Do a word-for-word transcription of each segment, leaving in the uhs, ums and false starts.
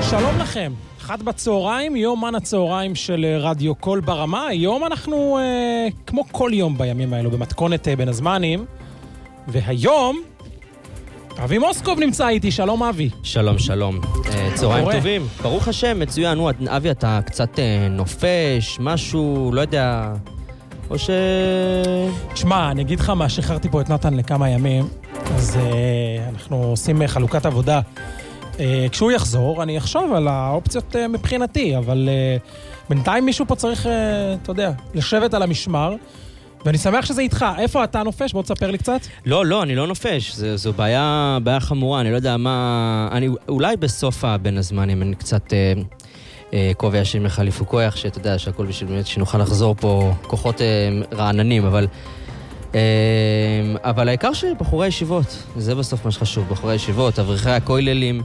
שלום לכם, אחת בצהריים, יומן הצהריים של רדיו קול ברמה. היום אנחנו, אה, כמו כל יום בימים האלו, במתכונת אה, בין הזמנים. והיום, אבי מוסקוב נמצא איתי, שלום אבי. שלום, שלום. אה, צהריים קורה? טובים. ברוך השם, מצוין. נו, אבי, אתה קצת אה, נופש, משהו, לא יודע, או ש... תשמע, אני אגיד לך מה, שחררתי פה את נתן לכמה ימים, אז אה, אנחנו עושים חלוקת עבודה. כשהוא יחזור, אני אחשוב על האופציות מבחינתי, אבל בינתיים מישהו פה צריך, אתה יודע, לשבת על המשמר, ואני שמח שזה איתך. איפה אתה נופש? בוא תספר לי קצת. לא, לא, אני לא נופש. זו, זו בעיה, בעיה חמורה. אני לא יודע מה... אני, אולי בסוף בין הזמנים אני קצת אה, אה, קובע של מחליף וכוח, שאתה יודע שהכל בשביל באמת שנוכל לחזור פה כוחות אה, רעננים, אבל... אבל העיקר שבחורי הישיבות, זה בסוף מה שחשוב, בחורי הישיבות, אברכי הכוללים,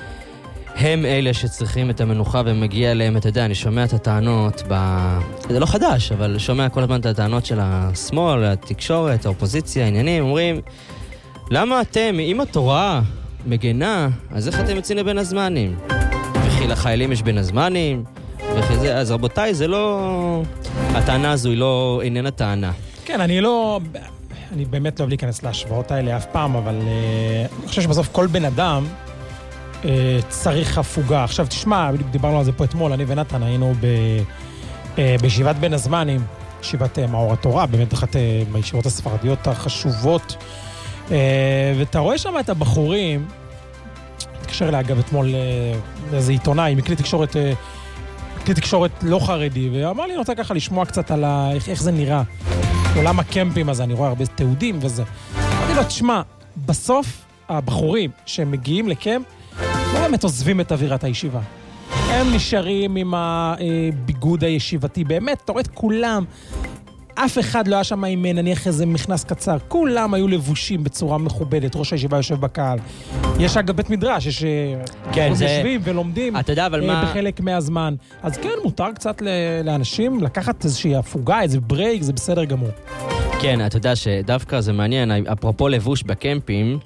הם אלה שצריכים את המנוחה ומגיע אליהם, אתה יודע, אני שומע את הטענות, ב... זה לא חדש, אבל שומע כל הזמן את הטענות של השמאל, התקשורת, האופוזיציה, העניינים, אומרים, למה אתם, אם התורה מגנה, אז איך אתם יוצאים לבין הזמנים? וכי לחיילים יש בין הזמנים, וכי זה, אז רבותיי, זה לא... הטענה הזו היא לא איננה טענה. כן, אני לא... אני באמת לא אוהב להיכנס להשוואות האלה אף פעם, אבל uh, אני חושב שבסוף כל בן אדם uh, צריך הפוגה. עכשיו, תשמע, דיברנו על זה פה אתמול, אני ונתן היינו ב, uh, בישיבת בין הזמנים, ישיבת uh, מאור התורה, באמת אחת uh, מהישיבות הספרדיות החשובות, uh, ואתה רואה שם את הבחורים, התקשר לה אגב אתמול uh, איזה עיתונאי, מכלי תקשורת, uh, כלי תקשורת לא חרדי, ואמר לי, אני רוצה ככה לשמוע קצת על ה... איך, איך זה נראה. עולם הקמפים הזה, אני רואה הרבה תיעודים וזה. אמרתי לו, תשמע, בסוף הבחורים שהם מגיעים לקמפ, לא באמת עוזבים את אווירת הישיבה. הם נשארים עם הביגוד הישיבתי, באמת, אתה רואה את כולם. אף אחד לא היה שם עם נניח איזה מכנס קצר, כולם היו לבושים בצורה מכובדת, ראש הישיבה יושב בקהל. יש אגב בית מדרש, יש כן, זה... יושבים ולומדים אתה יודע, אבל מה... בחלק מהזמן. אז כן, מותר קצת לאנשים לקחת איזושהי הפוגה, איזה ברייק, זה בסדר גמור. כן, אתה יודע שדווקא זה מעניין, אפרופו לבוש בקמפים,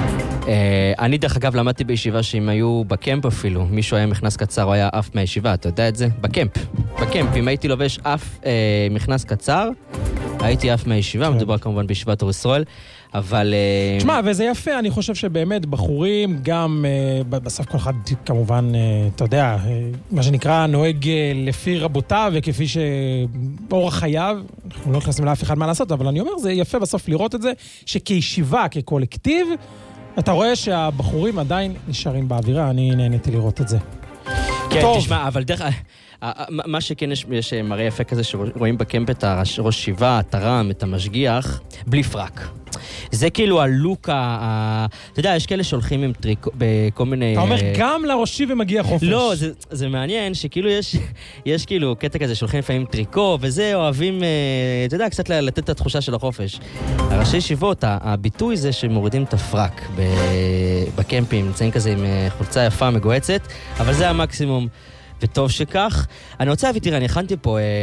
אני דרך אגב למדתי בישיבה שאם היו בקמפ אפילו, מישהו היה מכנס קצר או היה אף מהישיבה, אתה יודע את זה? בקמפ. בקמפ, אם הייתי לובש אף אה, מכנס קצר, הייתי אף מהישיבה, כן. מדובר כמובן בישיבת אור ישראל, אבל... תשמע, אה... וזה יפה, אני חושב שבאמת בחורים, גם אה, בסוף כל אחד כמובן, אה, אתה יודע, אה, מה שנקרא נוהג אה, לפי רבותיו וכפי שאורח חייו, אנחנו לא נכנסים לאף אחד מה לעשות, אבל אני אומר, זה יפה בסוף לראות את זה, שכישיבה, כקולקטיב, אתה רואה שהבחורים עדיין נשארים באווירה, אני נהניתי לראות את זה. כן, טוב. תשמע, אבל דרך... מה שכן יש, יש מראה יפה כזה שרואים בקמפ את הראש שיבה, את הרם, את המשגיח, בלי פרק. זה כאילו הלוק, ה... אתה יודע, יש כאלה שהולכים עם טריק בכל מיני... אתה אומר, גם לראשי ומגיע חופש. לא, זה, זה מעניין שכאילו יש, יש כאילו קטע כזה שהולכים לפעמים טריקו, וזה אוהבים, אתה יודע, קצת לתת את התחושה של החופש. הראשי ישיבות, הביטוי זה שמורידים את הפרק בקמפים, נמצאים כזה עם חולצה יפה, מגועצת, אבל זה המקסימום. וטוב שכך. אני רוצה להביא, תראה, אני הכנתי פה אה,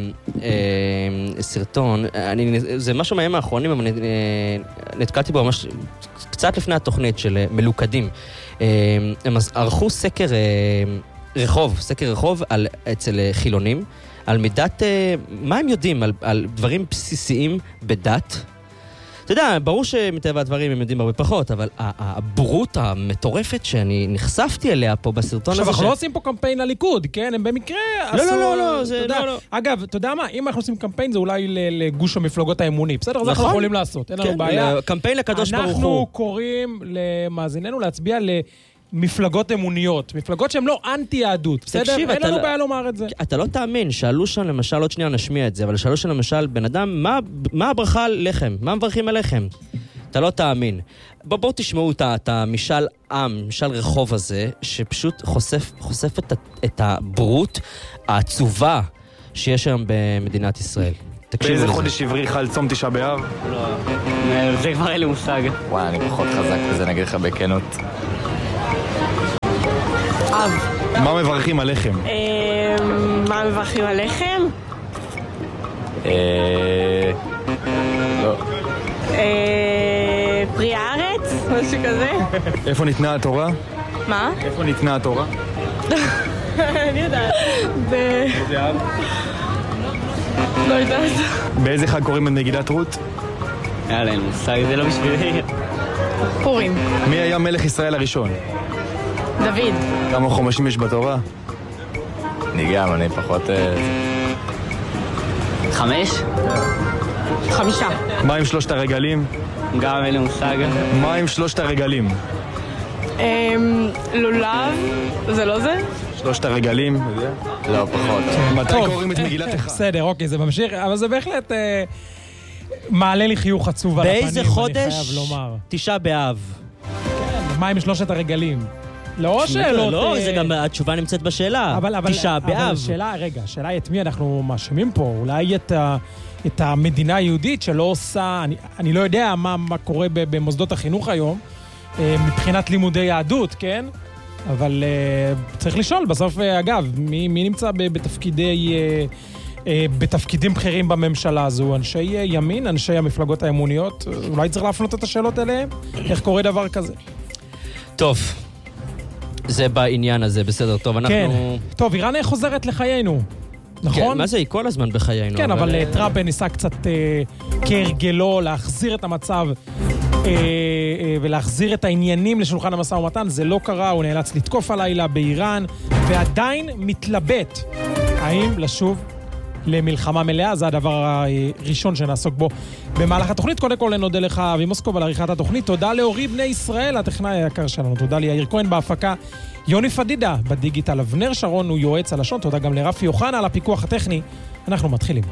אה, סרטון, אני, זה משהו מהם האחרונים, אבל אני, אה, נתקלתי בו ממש קצת לפני התוכנית של אה, מלוכדים. אה, הם ערכו סקר אה, רחוב, סקר רחוב על, אצל אה, חילונים, על מידת, אה, מה הם יודעים על, על דברים בסיסיים בדת, אתה יודע, ברור שמטבע הדברים הם יודעים הרבה פחות, אבל הבורות המטורפת שאני נחשפתי אליה פה בסרטון הזה... עכשיו, אנחנו לא עושים פה קמפיין לליכוד, כן? הם במקרה... לא, לא, לא, לא, זה לא, לא. אגב, אתה יודע מה? אם אנחנו עושים קמפיין, זה אולי לגוש המפלגות האמוני. בסדר? זה אנחנו יכולים לעשות, אין לנו בעיה. קמפיין לקדוש ברוך הוא. אנחנו קוראים למאזיננו להצביע ל... מפלגות אמוניות, מפלגות שהן לא אנטי-יהדות, בסדר? תקשיב, אין לנו לא, בעיה לומר את זה. אתה לא תאמין, שאלו שם למשל, עוד שנייה נשמיע את זה, אבל שאלו שם למשל, בן אדם, מה, מה הברכה על לחם? מה מברכים על לחם? אתה לא תאמין. בוא, בוא תשמעו את המשאל עם, משאל רחוב הזה, שפשוט חושף, חושף את, את הברות העצובה שיש היום במדינת ישראל. באיזה חודש עברי חל צום תשעה באב? לא, זה כבר אין לי מושג. וואי, אני פחות חזק בזה, נגיד לך בכנות. אב. מה מברכים עליכם? מה מברכים עליכם? לא. פרי הארץ? משהו כזה? איפה ניתנה התורה? מה? איפה ניתנה התורה? אני יודעת. זה... לא יודעת. באיזה חג קוראים את מגילת רות? יאללה, אין מושג, זה לא בשבילי. פורים. מי היה מלך ישראל הראשון? דוד. כמה חומשים יש בתורה? אני גם, אני פחות... חמש? חמישה. מה עם שלושת הרגלים? גם אין לי מושג. מה עם שלושת הרגלים? לולב? זה לא זה? שלושת הרגלים? לא, פחות. מתי טוב. קוראים את מגילת איכה? בסדר, אוקיי, זה ממשיך, אבל זה בהחלט אה, מעלה לי חיוך עצוב על הפנים, באיזה אני חודש? חייב לומר. תשעה באב. כן, מה עם שלושת הרגלים? לא שאלות... לא, אה, זה גם, התשובה נמצאת בשאלה. אבל, אבל, תשעה אבל באב. שאלה, רגע, שאלה היא את מי אנחנו מאשימים פה? אולי את, ה, את המדינה היהודית שלא עושה... אני, אני לא יודע מה, מה קורה במוסדות החינוך היום, אה, מבחינת לימודי יהדות, כן? אבל uh, צריך לשאול, בסוף, uh, אגב, מי, מי נמצא ב, בתפקידי, uh, uh, בתפקידים בכירים בממשלה הזו? אנשי uh, ימין, אנשי המפלגות האמוניות? אולי צריך להפנות את השאלות אליהם? איך קורה דבר כזה? טוב, זה בעניין הזה, בסדר, טוב, אנחנו... כן, טוב, איראן חוזרת לחיינו, נכון? כן, מה זה? היא כל הזמן בחיינו. כן, אבל, אבל טראמפ ניסה קצת uh, כהרגלו להחזיר את המצב ולהחזיר את העניינים לשולחן המשא ומתן. זה לא קרה, הוא נאלץ לתקוף הלילה באיראן, ועדיין מתלבט האם לשוב למלחמה מלאה. זה הדבר הראשון שנעסוק בו במהלך התוכנית. קודם כל נודה לך אבי מוסקוב על עריכת התוכנית. תודה לאורי בני ישראל, הטכנאי היקר שלנו. תודה ליאיר כהן בהפקה. יוני פדידה בדיגיטל. אבנר שרון הוא יועץ הלשון. תודה גם לרפי יוחנה על הפיקוח הטכני. אנחנו מתחילים.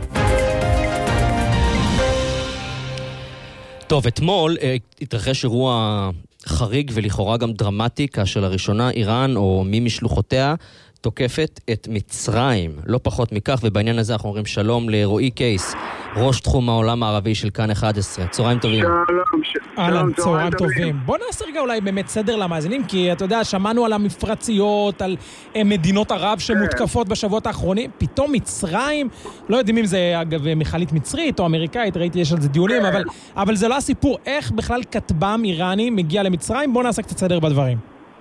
טוב, אתמול אה, התרחש אירוע חריג ולכאורה גם דרמטי, כאשר לראשונה איראן או מי משלוחותיה תוקפת את מצרים. לא פחות מכך, ובעניין הזה אנחנו אומרים שלום לרועי קייס, ראש תחום העולם הערבי של כאן אחת עשרה. צהריים טובים. שלום, אהלן, צהריים טובים. בוא נעשה רגע אולי באמת סדר למאזינים, כי אתה יודע, שמענו על המפרציות, על מדינות ערב שמותקפות בשבועות האחרונים, פתאום מצרים, לא יודעים אם זה אגב מחלית מצרית או אמריקאית, ראיתי יש על זה דיונים, אבל, אבל זה לא הסיפור. איך בכלל כטב"ם איראני מגיע למצרים? בוא נעשה קצת סדר בדברים.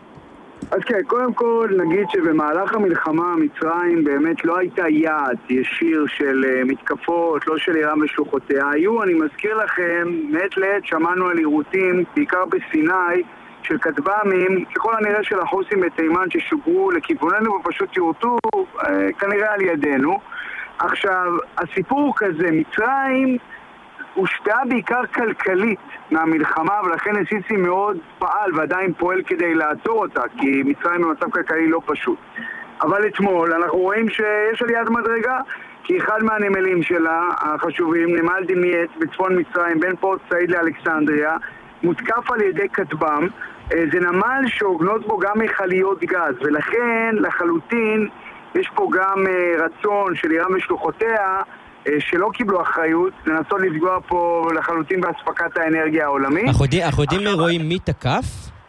אז כן, קודם כל נגיד שבמהלך המלחמה מצרים באמת לא הייתה יעד ישיר של uh, מתקפות, לא של איראן ושלוחותיה. היו, אני מזכיר לכם, מעת לעת שמענו על עירותים, בעיקר בסיני, של כטב"מים, ככל הנראה של החוסים בתימן ששוגרו לכיווננו ופשוט יורטו uh, כנראה על ידינו. עכשיו, הסיפור הוא כזה, מצרים הושפעה בעיקר כלכלית מהמלחמה, ולכן הסיסי מאוד פעל ועדיין פועל כדי לעצור אותה, כי מצרים במצב כלכלי לא פשוט. אבל אתמול אנחנו רואים שיש עליית מדרגה, כי אחד מהנמלים שלה, החשובים, נמל דמיית בצפון מצרים, בין פורט סעיד לאלכסנדריה, מותקף על ידי כטב"ם. זה נמל שעוגנות בו גם מכליות גז, ולכן לחלוטין יש פה גם רצון של איראן ושלוחותיה שלא קיבלו אחריות, לנסות לפגוע פה לחלוטין בהספקת האנרגיה העולמית. אנחנו יודעים רואים מי תקף?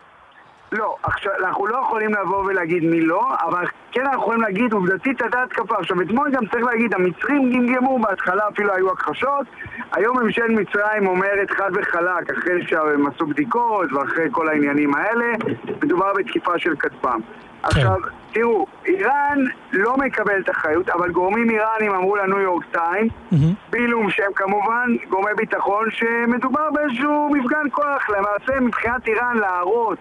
לא, עכשיו, אנחנו לא יכולים לבוא ולהגיד מי לא, אבל כן אנחנו יכולים להגיד, עובדתית הייתה התקפה. עכשיו, אתמול גם צריך להגיד, המצרים גמגמו, בהתחלה אפילו היו הכחשות, היום ממשלת מצרים אומרת חד וחלק, אחרי שהם עשו בדיקות ואחרי כל העניינים האלה, מדובר בתקיפה של כטב"ם. עכשיו, תראו, איראן לא מקבלת אחריות, אבל גורמים איראנים אמרו לניו יורק טיימס, בילום שהם כמובן גורמי ביטחון, שמדובר באיזשהו מפגן כוח, למעשה מבחינת איראן להראות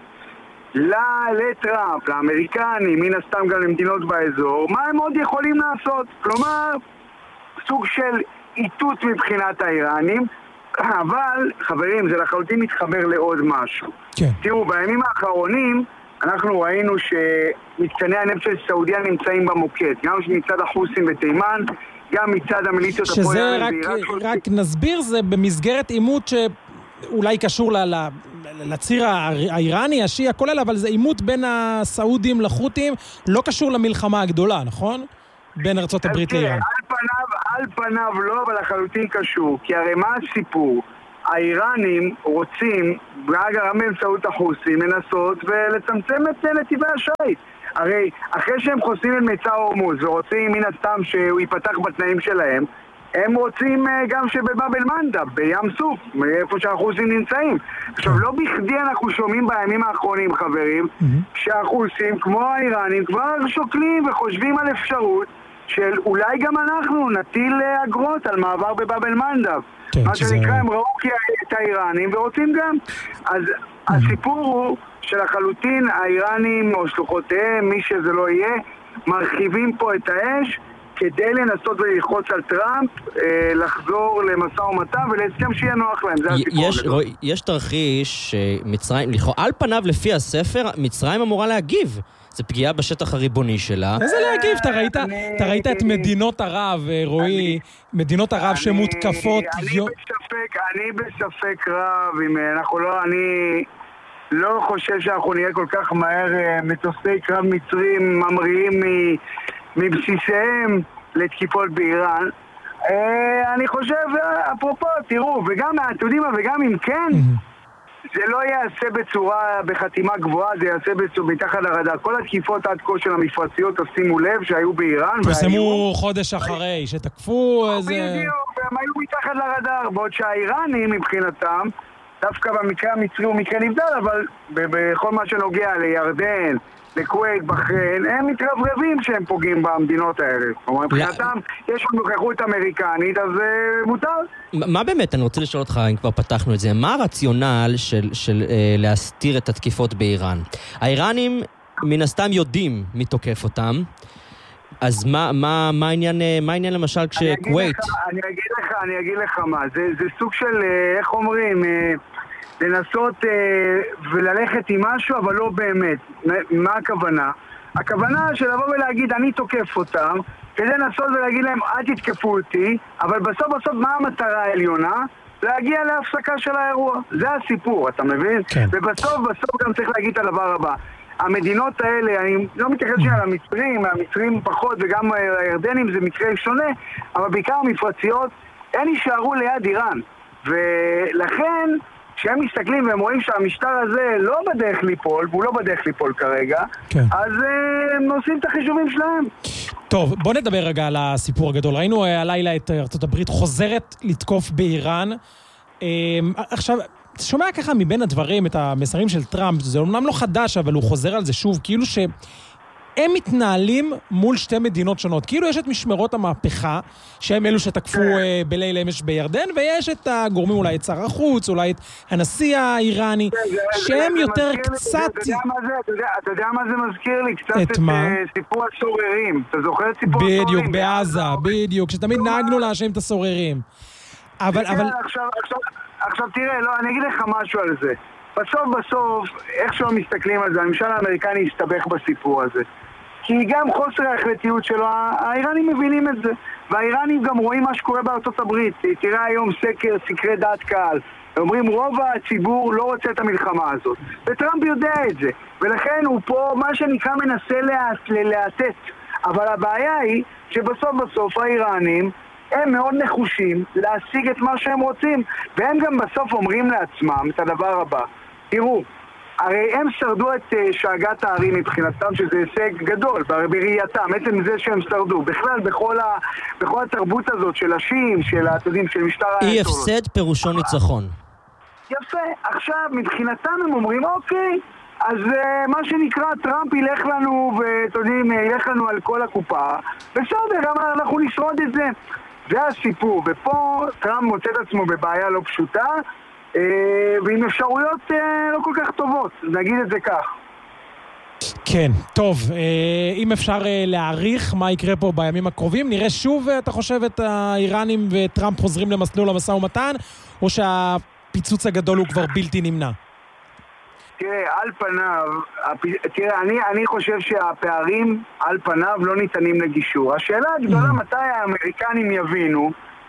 לטראמפ, לאמריקנים, מן הסתם גם למדינות באזור, מה הם עוד יכולים לעשות? כלומר, סוג של איתות מבחינת האיראנים, אבל, חברים, זה לחלוטין מתחבר לעוד משהו. כן. תראו, בימים האחרונים אנחנו ראינו שמתקני הנפט של סעודיה נמצאים במוקד, גם מצד החוסים בתימן, גם מצד המיליציות הפועלות בעיראק. שזה רק, רק נסביר, זה במסגרת עימות שאולי קשור ל... ל... לציר האיראני, השיעי, כולל, אבל זה עימות בין הסעודים לחות'ים, לא קשור למלחמה הגדולה, נכון? בין ארצות הברית לאיראן. על פניו, על פניו לא, אבל לחלוטין קשור, כי הרי מה הסיפור? האיראנים רוצים, גם באמצעות החוסים, לנסות ולצמצם את נתיבי השיט. הרי אחרי שהם חוסים את מצר הורמוז ורוצים מן הסתם שהוא ייפתח בתנאים שלהם, הם רוצים גם שבבאב אל-מנדב, בים סוף, איפה שהחוסים נמצאים. עכשיו, לא בכדי אנחנו שומעים בימים האחרונים, חברים, שהחוסים, כמו האיראנים, כבר שוקלים וחושבים על אפשרות של אולי גם אנחנו נטיל אגרות על מעבר בבאב אל-מנדב. מה שנקרא, הם ראו את האיראנים ורוצים גם. אז הסיפור הוא שלחלוטין האיראנים או שלוחותיהם, מי שזה לא יהיה, מרחיבים פה את האש כדי לנסות וללחוץ על טראמפ, אה, לחזור למשא ומתן ולהסכם שיהיה נוח להם. זה הסיפור יש, הגדול. יש תרחיש שמצרים, על פניו לפי הספר, מצרים אמורה להגיב. זה פגיעה בשטח הריבוני שלה. איזה להגיב? אתה ראית, אתה ראית את מדינות ערב, רועי, מדינות ערב שמותקפות... אני בספק, אני בספק רב, אם אנחנו לא, אני לא חושב שאנחנו נהיה כל כך מהר מטוסי קרב מצרים ממריאים מבסיסיהם לתקיפות באיראן. אני חושב, אפרופו, תראו, וגם, אתם יודעים מה, וגם אם כן, זה לא יעשה בצורה, בחתימה גבוהה, זה יעשה בצורה, מתחת לרדאר. כל התקיפות עד כה של המפרציות, תשימו לב, שהיו באיראן. פרסמו חודש אחרי, שתקפו איזה... בדיוק, והם היו מתחת לרדאר, בעוד שהאיראנים מבחינתם, דווקא במקרה המצרי הוא מקרה נבדל, אבל בכל מה שנוגע לירדן, לכווית, בחריין, הם מתרברבים שהם פוגעים במדינות האלה. כלומר, מבחינתם, יש נוכחות אמריקנית, אז מותר. מה באמת, אני רוצה לשאול אותך, אם כבר פתחנו את זה, מה הרציונל של, של אה, להסתיר את התקיפות באיראן? האיראנים מן הסתם יודעים מי תוקף אותם, אז מה, מה, מה העניין, מה העניין למשל כשכווית? אני אגיד לך, אני אגיד לך מה, זה, זה סוג של, איך אומרים, לנסות וללכת עם משהו, אבל לא באמת. מה הכוונה? הכוונה של לבוא ולהגיד, אני תוקף אותם, כדי לנסות ולהגיד להם, אל תתקפו אותי, אבל בסוף בסוף מה המטרה העליונה? להגיע להפסקה של האירוע. זה הסיפור, אתה מבין? כן. ובסוף בסוף גם צריך להגיד את הדבר הבא. המדינות האלה, אני לא מתייחס שנייה למצרים, המצרים פחות וגם הירדנים זה מקרה שונה, אבל בעיקר המפרציות, הן יישארו ליד איראן. ולכן, כשהם מסתכלים והם רואים שהמשטר הזה לא בדרך ליפול, והוא לא בדרך ליפול כרגע, כן. אז הם עושים את החישובים שלהם. טוב, בוא נדבר רגע על הסיפור הגדול. ראינו הלילה את ארצות הברית חוזרת לתקוף באיראן. עכשיו... שומע ככה מבין הדברים את המסרים של טראמפ, זה אומנם לא חדש, אבל הוא חוזר על זה שוב, כאילו שהם מתנהלים מול שתי מדינות שונות. כאילו יש את משמרות המהפכה, שהם אלו שתקפו uh, בליל אמש בירדן, ויש את הגורמים, אולי את שר החוץ, אולי את הנשיא האיראני, שהם יותר קצת... אתה יודע מה זה מזכיר לי? קצת את סיפור הסוררים. אתה זוכר את סיפור הסוררים? בדיוק, בעזה, בדיוק, שתמיד נהגנו להאשים את הסוררים. אבל... עכשיו תראה, לא, אני אגיד לך משהו על זה. בסוף בסוף, איך שלא מסתכלים על זה, הממשל האמריקני יסתבך בסיפור הזה. כי גם חוסר ההחלטיות שלו, האיראנים מבינים את זה. והאיראנים גם רואים מה שקורה בארצות הברית. תראה היום סקר, סקרי דעת קהל. אומרים, רוב הציבור לא רוצה את המלחמה הזאת. וטראמפ יודע את זה. ולכן הוא פה, מה שנקרא, מנסה להעתת. אבל הבעיה היא שבסוף בסוף האיראנים הם מאוד נחושים להשיג את מה שהם רוצים, והם גם בסוף אומרים לעצמם את הדבר הבא. תראו, הרי הם שרדו את שאגת הערים מבחינתם, שזה הישג גדול, בראייתם, עצם זה שהם שרדו. בכלל, בכל, ה, בכל התרבות הזאת של השיעים, של התודים, של משטר אי הפסד פירושו ניצחון. יפה. עכשיו, מבחינתם הם אומרים, אוקיי, אז uh, מה שנקרא טראמפ ילך לנו, ותודים, ילך לנו על כל הקופה. בסדר, אנחנו נשרוד את זה. זה הסיפור, ופה טראמפ מוצא את עצמו בבעיה לא פשוטה, אה, ועם אפשרויות אה, לא כל כך טובות, נגיד את זה כך. כן, טוב, אה, אם אפשר אה, להעריך מה יקרה פה בימים הקרובים, נראה שוב, אתה חושב, את האיראנים וטראמפ חוזרים למסלול המשא ומתן, או שהפיצוץ הגדול הוא כבר בלתי נמנע? תראה, על פניו, תראה, אני, אני חושב שהפערים על פניו לא ניתנים לגישור. השאלה הגדולה מתי האמריקנים יבינו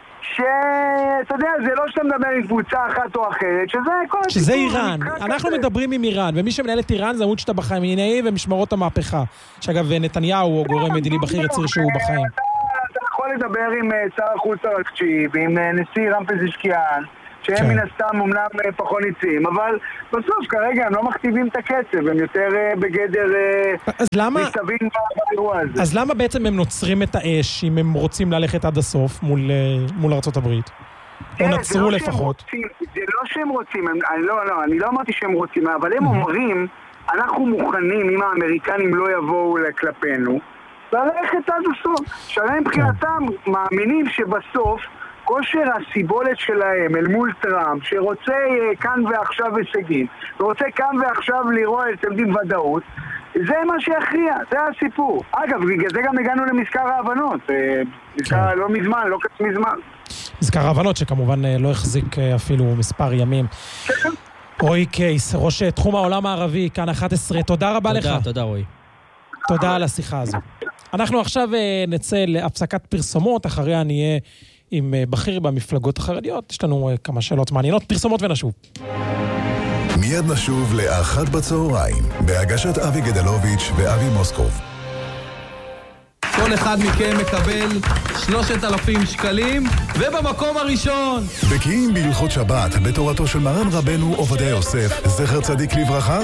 שאתה יודע, זה לא שאתה מדבר עם קבוצה אחת או אחרת, שזה כל הסיפור. שזה איראן. אנחנו מדברים עם איראן, ומי שמנהל את איראן זה מוצ'טה בחמינאי ומשמרות המהפכה. שאגב, נתניהו הוא גורם מדיני בכיר הצהיר שהוא בחיים. אתה יכול לדבר עם שר החוץ הראשי ועם נשיא איראן פזישקיאן, שהם מן הסתם אומנם פחות ניצים, אבל בסוף כרגע הם לא מכתיבים את הקצב, הם יותר בגדר מסתווים באירוע הזה. אז למה בעצם הם נוצרים את האש אם הם רוצים ללכת עד הסוף מול, מול ארצות הברית? או נצרו לפחות? זה לא שהם רוצים, אני לא, לא, אני לא אמרתי שהם רוצים, אבל הם אומרים, אנחנו מוכנים, אם האמריקנים לא יבואו כלפינו, ללכת עד הסוף. שהרי מבחינתם מאמינים שבסוף כושר הסיבולת שלהם אל מול טראמפ, שרוצה כאן ועכשיו הישגים, ורוצה כאן ועכשיו לראות את עמדים ודאות, זה מה שיכריע, זה הסיפור. אגב, בגלל זה גם הגענו למזכר ההבנות, מזכר לא מזמן, לא קצת מזמן. מזכר ההבנות שכמובן לא החזיק אפילו מספר ימים. רועי קייס, ראש תחום העולם הערבי, כאן אחת עשרה, תודה רבה לך. תודה, תודה רועי. תודה על השיחה הזו. אנחנו עכשיו נצא להפסקת פרסומות, אחריה נהיה עם בכיר במפלגות החרדיות. יש לנו כמה שאלות מעניינות, פרסומות ונשוב. מיד נשוב לאחת בצהריים, בהגשת אבי גדלוביץ' ואבי מוסקוב. כל אחד מכם מקבל שלושת אלפים שקלים, ובמקום הראשון! בקיאים בהלכות שבת, בתורתו של מרן רבנו עובדיה יוסף, זכר צדיק לברכה?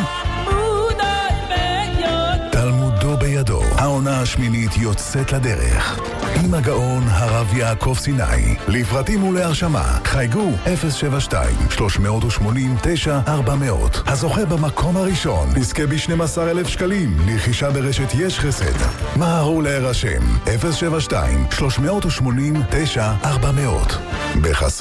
תלמודו בידו. העונה השמינית יוצאת לדרך. עם הגאון הרב יעקב סיני. לפרטים ולהרשמה, חייגו אפס שבע שתיים שלוש שמונה תשע ארבע מאות. הזוכה במקום הראשון יזכה ב-שנים עשר אלף שקלים לרכישה ברשת יש חסד. מהרו להירשם אפס שבע שתיים שלוש שמונה תשע ארבע מאות. בחסות